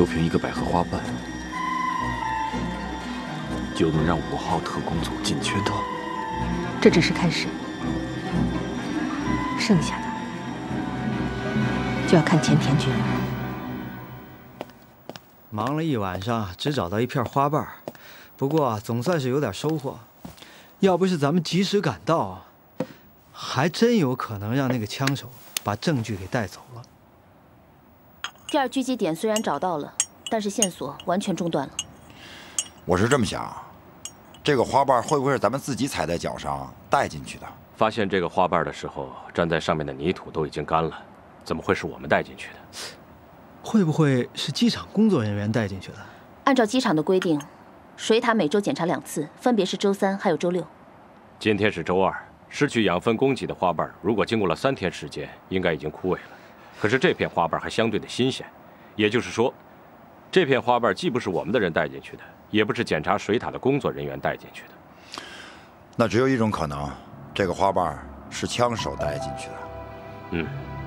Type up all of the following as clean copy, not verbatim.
就凭一个百合花瓣，就能让5号特工组进圈套？ 这只是开始，剩下的就要看钱田君了。 忙了一晚上，只找到一片花瓣，不过总算是有点收获。要不是咱们及时赶到，还真有可能让那个枪手把证据给带走了。 第二狙击点虽然找到了，但是线索完全中断了。 我是这么想，这个花瓣会不会是咱们自己踩在脚上带进去的？ 发现这个花瓣的时候，站在上面的泥土都已经干了，怎么会是我们带进去的？ 会不会是机场工作人员带进去的？ 按照机场的规定，水塔每周检查2次，分别是周3还有周6。 今天是周2，失去养分供给的花瓣，如果经过了3天时间，应该已经枯萎了。可是这片花瓣还相对的新鲜，也就是说，这片花瓣既不是我们的人带进去的，也不是检查水塔的工作人员带进去的。 那只有一种可能，这个花瓣是枪手带进去的。 嗯。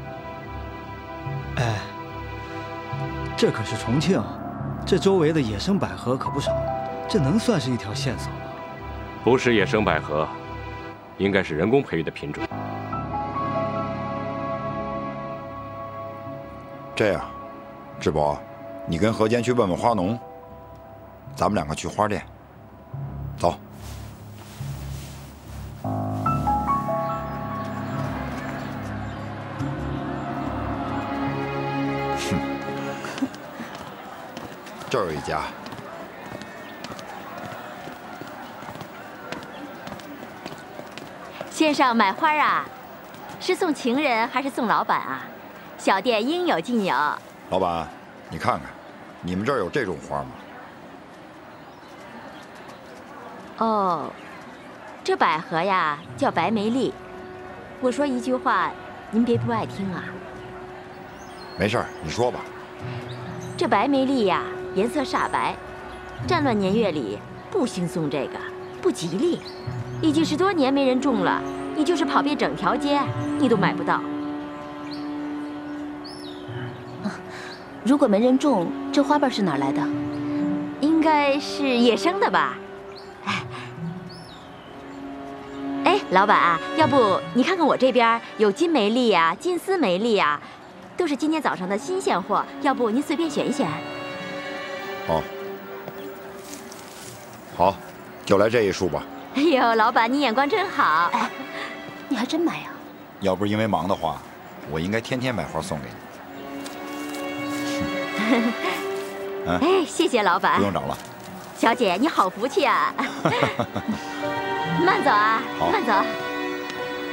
哎，这可是重庆，这周围的野生百合可不少，这能算是一条线索吗？ 不是野生百合，应该是人工培育的品种。 这样，智博，你跟何坚去问问花农，咱们2个去花店。走。哼，这儿有一家。 先生买花啊，是送情人还是送老板啊？小店应有尽有。 老板，你看看，你们这儿有这种花吗？ 哦，这百合呀叫白梅丽。我说一句话，您别不爱听啊。 没事儿，你说吧。 这白梅丽呀，颜色煞白，战乱年月里不兴送这个，不吉利。已经10多年没人种了，你就是跑遍整条街，你都买不到。 如果没人种，这花瓣是哪来的？ 应该是野生的吧。哎，老板啊，要不你看看我这边有金梅丽呀、金丝梅丽呀，都是今天早上的新鲜货，要不您随便选一选。 哦，好，就来这一束吧。 哎呦，老板你眼光真好。 哎，你还真买呀？ 要不是因为忙的话，我应该天天买花送给你。 哎，谢谢老板。 不用找了。 小姐，你好福气啊！慢走啊，慢走。